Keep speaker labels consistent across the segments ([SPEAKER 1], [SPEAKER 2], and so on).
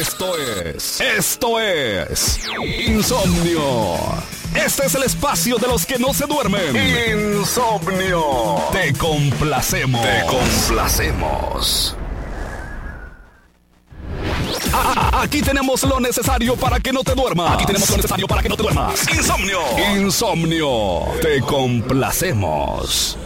[SPEAKER 1] Esto es Insomnio. Este es el espacio de los que no se duermen. Insomnio. Te complacemos. Aquí tenemos lo necesario para que no te duermas. Insomnio. Te complacemos.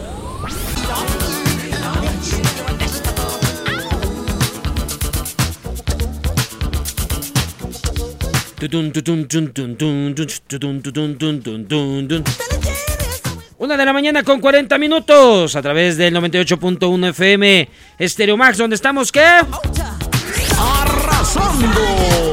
[SPEAKER 2] Una de la mañana con 40 minutos a través del 98.1 FM Stereo Max, donde estamos, ¿qué?
[SPEAKER 1] Arrasando.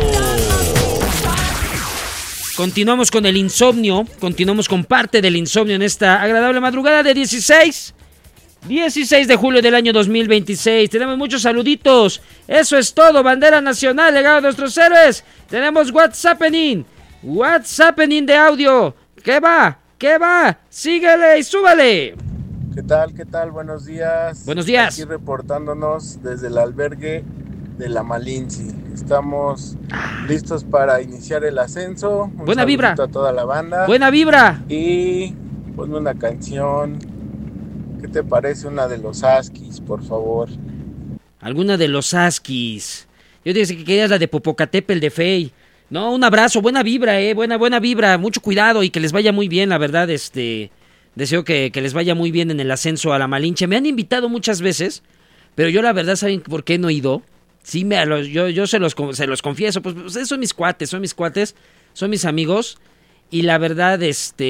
[SPEAKER 2] Continuamos con el insomnio, continuamos con parte del insomnio en esta agradable madrugada de 16 de julio del año 2026. Tenemos muchos saluditos. Eso es todo. Bandera nacional, legado de nuestros héroes. Tenemos WhatsAppening de audio. ¿Qué va? Síguele y súbale.
[SPEAKER 3] ¿Qué tal? Buenos días.
[SPEAKER 2] Buenos días.
[SPEAKER 3] Aquí reportándonos desde el albergue de La Malinche. Estamos listos para iniciar el ascenso.
[SPEAKER 2] Buena vibra
[SPEAKER 3] a toda la banda.
[SPEAKER 2] Buena vibra.
[SPEAKER 3] Y ponme una canción. ¿Qué te parece una de los Askis, por favor?
[SPEAKER 2] Alguna de los Askis. Yo dije que querías la de Popocatépetl de Fey. No, un abrazo, buena vibra, buena vibra, mucho cuidado y que les vaya muy bien, la verdad, deseo que les vaya muy bien en el ascenso a La Malinche. Me han invitado muchas veces, pero yo la verdad, ¿saben por qué no he ido? Sí, yo se los confieso, pues son mis cuates, son mis amigos, y la verdad,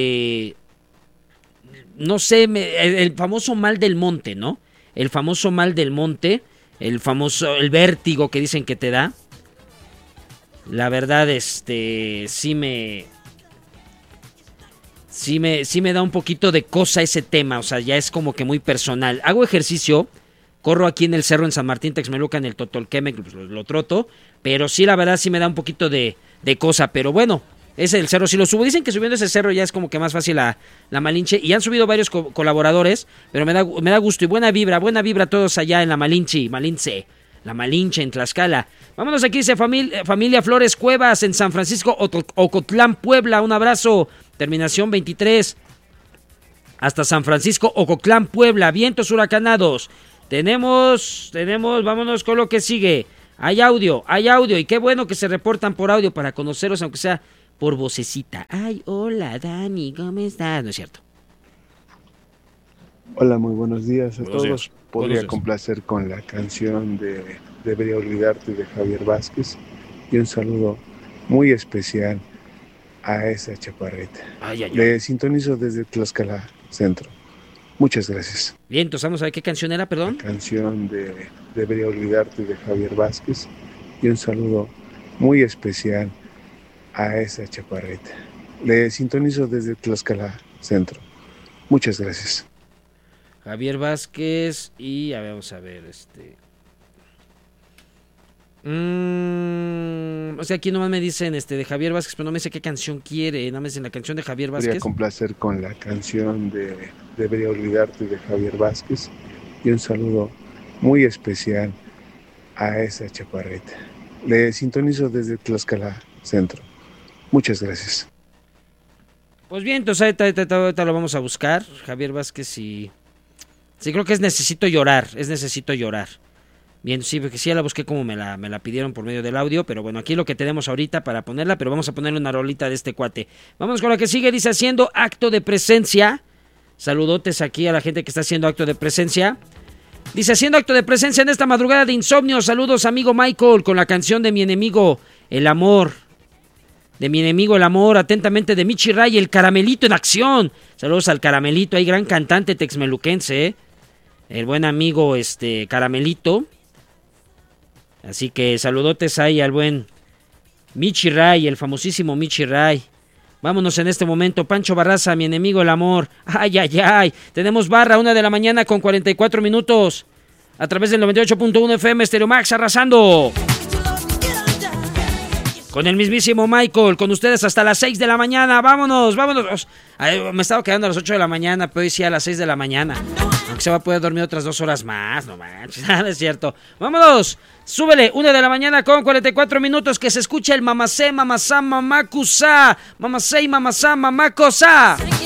[SPEAKER 2] no sé, el famoso mal del monte, ¿no? El famoso mal del monte, el vértigo que dicen que te da. La verdad, sí me da un poquito de cosa ese tema, o sea, ya es como que muy personal. Hago ejercicio, corro aquí en el cerro en San Martín Texmeluca, en el Totolquemec, pues lo troto, pero sí, la verdad, sí me da un poquito de cosa, pero bueno. Es el cerro, si lo subo, dicen que subiendo ese cerro ya es como que más fácil la Malinche, y han subido varios colaboradores, pero me da gusto y buena vibra todos allá en la Malinche en Tlaxcala. Vámonos aquí, dice familia Flores Cuevas en San Francisco Ocotlán, Puebla, un abrazo, terminación 23, hasta San Francisco Ocotlán, Puebla, vientos huracanados, tenemos, vámonos con lo que sigue, hay audio, y qué bueno que se reportan por audio para conoceros, aunque sea por vocecita. Ay, hola, Dani, ¿cómo estás? No es cierto.
[SPEAKER 4] Hola, muy buenos días a todos.
[SPEAKER 2] Días.
[SPEAKER 4] Podría complacer con la canción de Debería Olvidarte de Javier Vázquez. Y un saludo muy especial a esa chaparrita. Le sintonizo desde Tlaxcala Centro. Muchas gracias.
[SPEAKER 2] Bien, entonces vamos a ver qué canción era, perdón.
[SPEAKER 4] La canción de Debería Olvidarte de Javier Vázquez. Y un saludo muy especial a esa chaparrita. Le sintonizo desde Tlaxcala Centro. Muchas gracias.
[SPEAKER 2] Javier Vázquez y vamos a ver o sea, aquí nomás me dicen de Javier Vázquez, pero no me dice qué canción quiere, nada más dicen la canción de Javier Vázquez.
[SPEAKER 4] Podría complacer con la canción de Debería Olvidarte de Javier Vázquez. Y un saludo muy especial a esa chaparrita. Le sintonizo desde Tlaxcala Centro. Muchas gracias.
[SPEAKER 2] Pues bien, entonces ahorita lo vamos a buscar, Javier Vázquez, y sí, creo que es Necesito Llorar. Bien, sí, porque sí ya la busqué como me la pidieron por medio del audio, pero bueno, aquí lo que tenemos ahorita para ponerla, pero vamos a ponerle una rolita de este cuate. Vamos con la que sigue, dice haciendo acto de presencia. Saludotes aquí a la gente que está haciendo acto de presencia. Dice haciendo acto de presencia en esta madrugada de insomnio. Saludos, amigo Michael, con la canción de Mi Enemigo, El Amor. Atentamente de Michi Ray, el Caramelito en acción. Saludos al Caramelito, hay gran cantante texmeluquense, el buen amigo Caramelito. Así que saludotes ahí al buen Michi Ray, el famosísimo Michi Ray. Vámonos en este momento, Pancho Barraza, Mi Enemigo, El Amor. Ay. Tenemos barra, 1 de la mañana con 44 minutos. A través del 98.1 FM Stereo Max, arrasando. Con el mismísimo Michael, con ustedes hasta las 6 de la mañana. Vámonos. Me estaba quedando a las 8 de la mañana, pero hoy sí a las 6 de la mañana. que se va a poder dormir otras 2 horas más, no manches, nada es cierto. Vámonos, súbele, 1:00 con 44 minutos, que se escucha el mamacé, mamazá, mamacusa, mamacé y mamazá, mamacosa.